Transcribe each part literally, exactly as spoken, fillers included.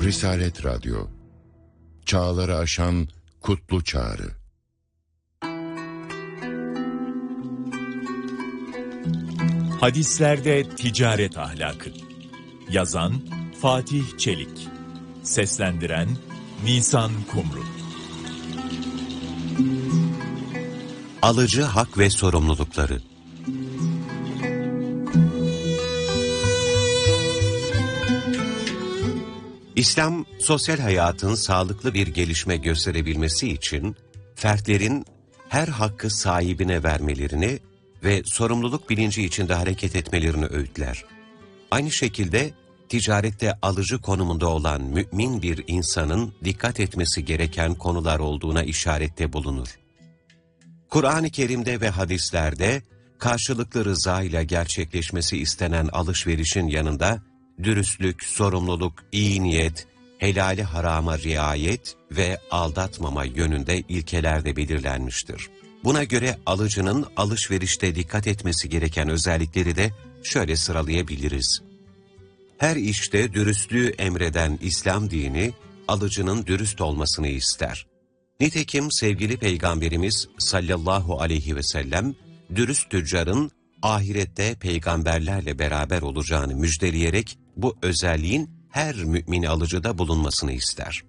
Risalet Radyo, çağları aşan kutlu çağrı. Hadislerde ticaret ahlakı. Yazan Fatih Çelik. Seslendiren Nisan Kumru. Alıcı hak ve sorumlulukları. İslam, sosyal hayatın sağlıklı bir gelişme gösterebilmesi için fertlerin her hakkı sahibine vermelerini ve sorumluluk bilinci içinde hareket etmelerini öğütler. Aynı şekilde ticarette alıcı konumunda olan mümin bir insanın dikkat etmesi gereken konular olduğuna işarette bulunur. Kur'an-ı Kerim'de ve hadislerde karşılıklı rıza ile gerçekleşmesi istenen alışverişin yanında dürüstlük, sorumluluk, iyi niyet, helali harama riayet ve aldatmama yönünde ilkeler de belirlenmiştir. Buna göre alıcının alışverişte dikkat etmesi gereken özellikleri de şöyle sıralayabiliriz. Her işte dürüstlüğü emreden İslam dini, alıcının dürüst olmasını ister. Nitekim sevgili Peygamberimiz sallallahu aleyhi ve sellem, dürüst tüccarın ahirette peygamberlerle beraber olacağını müjdeleyerek bu özelliğin her mümin alıcıda bulunmasını ister.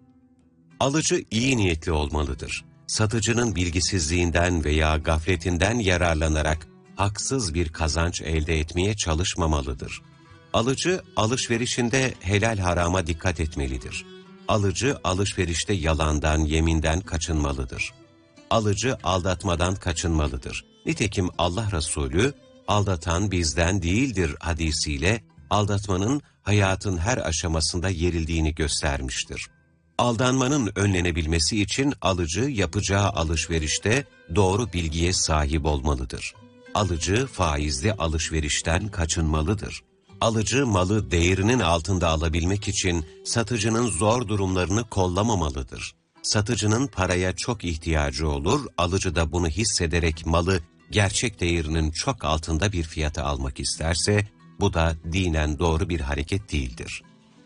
Alıcı iyi niyetli olmalıdır. Satıcının bilgisizliğinden veya gafletinden yararlanarak haksız bir kazanç elde etmeye çalışmamalıdır. Alıcı alışverişinde helal harama dikkat etmelidir. Alıcı alışverişte yalandan, yeminden kaçınmalıdır. Alıcı aldatmadan kaçınmalıdır. Nitekim Allah Resulü, aldatan bizden değildir hadisiyle aldatmanın hayatın her aşamasında yerildiğini göstermiştir. Aldanmanın önlenebilmesi için alıcı yapacağı alışverişte doğru bilgiye sahip olmalıdır. Alıcı faizli alışverişten kaçınmalıdır. Alıcı malı değerinin altında alabilmek için satıcının zor durumlarını kollamamalıdır. Satıcının paraya çok ihtiyacı olur, alıcı da bunu hissederek malı gerçek değerinin çok altında bir fiyata almak isterse, bu da dinen doğru bir hareket değildir.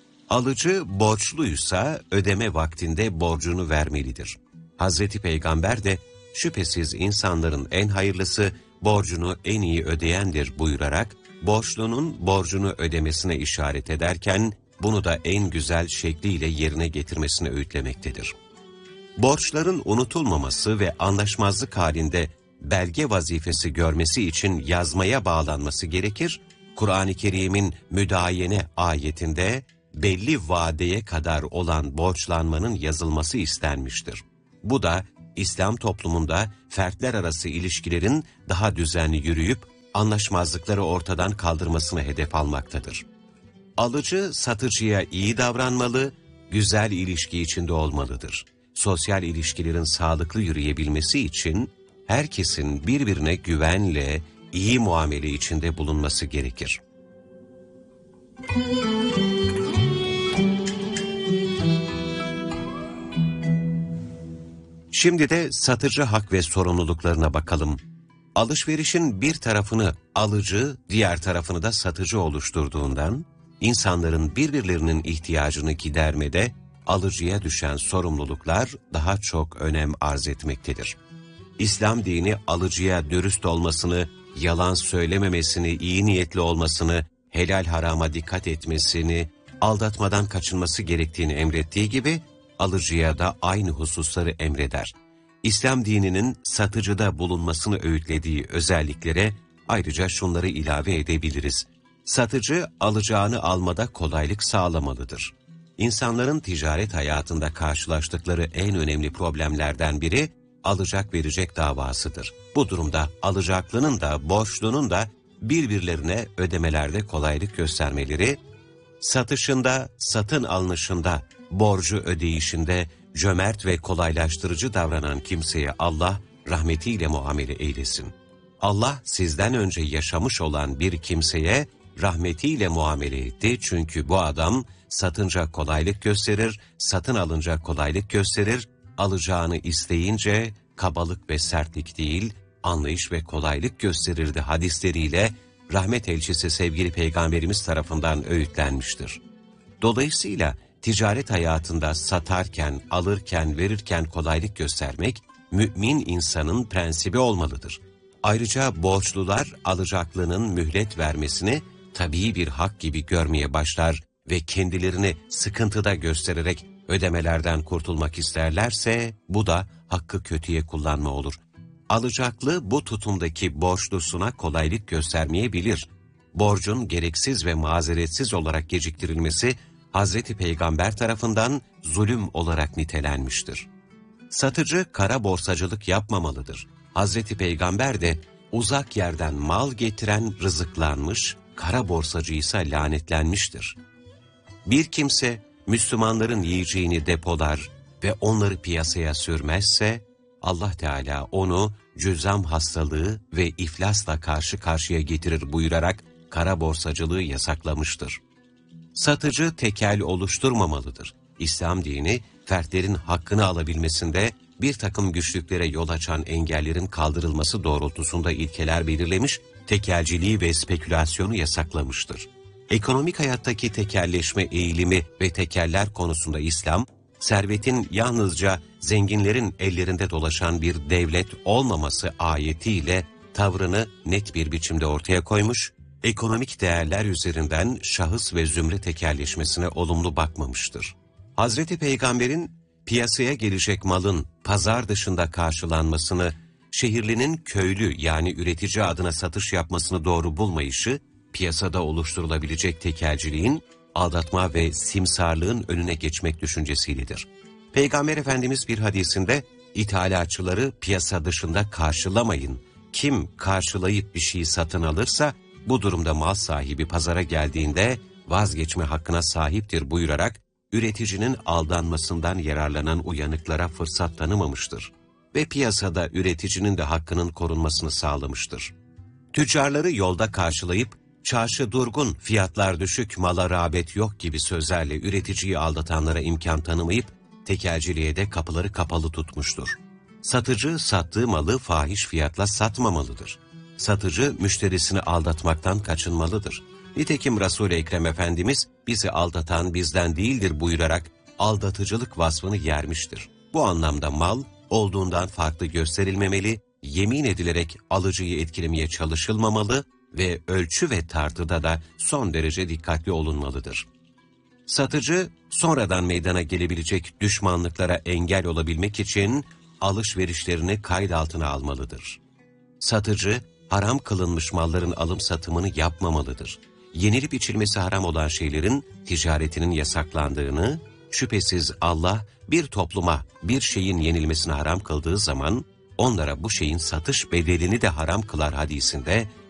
Alıcı borçluysa ödeme vaktinde borcunu vermelidir. Hazreti Peygamber de şüphesiz insanların en hayırlısı borcunu en iyi ödeyendir buyurarak, borçlunun borcunu ödemesine işaret ederken, bunu da en güzel şekliyle yerine getirmesini öğütlemektedir. Borçların unutulmaması ve anlaşmazlık halinde belge vazifesi görmesi için yazmaya bağlanması gerekir. Kur'an-ı Kerim'in müdayene ayetinde belli vadeye kadar olan borçlanmanın yazılması istenmiştir. Bu da İslam toplumunda fertler arası ilişkilerin daha düzenli yürüyüp anlaşmazlıkları ortadan kaldırmasını hedef almaktadır. Alıcı satıcıya iyi davranmalı, güzel ilişki içinde olmalıdır. Sosyal ilişkilerin sağlıklı yürüyebilmesi için herkesin birbirine güvenle, iyi muamele içinde bulunması gerekir. Şimdi de satıcı hak ve sorumluluklarına bakalım. Alışverişin bir tarafını alıcı, diğer tarafını da satıcı oluşturduğundan, insanların birbirlerinin ihtiyacını gidermede alıcıya düşen sorumluluklar daha çok önem arz etmektedir. İslam dini alıcıya dürüst olmasını, yalan söylememesini, iyi niyetli olmasını, helal harama dikkat etmesini, aldatmadan kaçınması gerektiğini emrettiği gibi, alıcıya da aynı hususları emreder. İslam dininin satıcıda bulunmasını öğütlediği özelliklere ayrıca şunları ilave edebiliriz. Satıcı, alacağını almada kolaylık sağlamalıdır. İnsanların ticaret hayatında karşılaştıkları en önemli problemlerden biri, alacak verecek davasıdır. Bu durumda alacaklının da borçlunun da birbirlerine ödemelerde kolaylık göstermeleri, satışında, satın alınışında, borcu ödeyişinde cömert ve kolaylaştırıcı davranan kimseye Allah rahmetiyle muamele eylesin. Allah sizden önce yaşamış olan bir kimseye rahmetiyle muamele etti çünkü bu adam satınca kolaylık gösterir, satın alınca kolaylık gösterir, alacağını isteyince kabalık ve sertlik değil, anlayış ve kolaylık gösterirdi hadisleriyle rahmet elçisi sevgili Peygamberimiz tarafından öğütlenmiştir. Dolayısıyla ticaret hayatında satarken, alırken, verirken kolaylık göstermek, mümin insanın prensibi olmalıdır. Ayrıca borçlular alacaklının mühlet vermesini tabii bir hak gibi görmeye başlar ve kendilerini sıkıntıda göstererek ödemelerden kurtulmak isterlerse bu da hakkı kötüye kullanma olur. Alacaklı bu tutumdaki borçlusuna kolaylık göstermeyebilir. Borcun gereksiz ve mazeretsiz olarak geciktirilmesi Hazreti Peygamber tarafından zulüm olarak nitelenmiştir. Satıcı kara borsacılık yapmamalıdır. Hazreti Peygamber de uzak yerden mal getiren rızıklanmış, kara borsacı ise lanetlenmiştir. Bir kimse Müslümanların yiyeceğini depolar ve onları piyasaya sürmezse, Allah Teala onu cüzzam hastalığı ve iflasla karşı karşıya getirir buyurarak kara borsacılığı yasaklamıştır. Satıcı tekel oluşturmamalıdır. İslam dini, fertlerin hakkını alabilmesinde bir takım güçlüklere yol açan engellerin kaldırılması doğrultusunda ilkeler belirlemiş, tekelciliği ve spekülasyonu yasaklamıştır. Ekonomik hayattaki tekelleşme eğilimi ve tekeller konusunda İslam, servetin yalnızca zenginlerin ellerinde dolaşan bir devlet olmaması ayetiyle tavrını net bir biçimde ortaya koymuş, ekonomik değerler üzerinden şahıs ve zümre tekelleşmesine olumlu bakmamıştır. Hazreti Peygamber'in piyasaya gelecek malın pazar dışında karşılanmasını, şehirlinin köylü yani üretici adına satış yapmasını doğru bulmayışı, piyasada oluşturulabilecek tekelciliğin, aldatma ve simsarlığın önüne geçmek düşüncesiyledir. Peygamber Efendimiz bir hadisinde, ithalatçıları piyasa dışında karşılamayın. Kim karşılayıp bir şeyi satın alırsa, bu durumda mal sahibi pazara geldiğinde vazgeçme hakkına sahiptir buyurarak, üreticinin aldanmasından yararlanan uyanıklara fırsat tanımamıştır ve piyasada üreticinin de hakkının korunmasını sağlamıştır. Tüccarları yolda karşılayıp, çarşı durgun, fiyatlar düşük, mala rağbet yok gibi sözlerle üreticiyi aldatanlara imkan tanımayıp, tekelciliğe de kapıları kapalı tutmuştur. Satıcı sattığı malı fahiş fiyatla satmamalıdır. Satıcı müşterisini aldatmaktan kaçınmalıdır. Nitekim Resul-i Ekrem Efendimiz bizi aldatan bizden değildir buyurarak aldatıcılık vasfını yermiştir. Bu anlamda mal olduğundan farklı gösterilmemeli, yemin edilerek alıcıyı etkilemeye çalışılmamalı ve ölçü ve tartıda da son derece dikkatli olunmalıdır. Satıcı sonradan meydana gelebilecek düşmanlıklara engel olabilmek için alışverişlerini kayıt altına almalıdır. Satıcı haram kılınmış malların alım satımını yapmamalıdır. Yenilip içilmesi haram olan şeylerin ticaretinin yasaklandığını, şüphesiz Allah bir topluma bir şeyin yenilmesini haram kıldığı zaman onlara bu şeyin satış bedelini de haram kılar hadisinde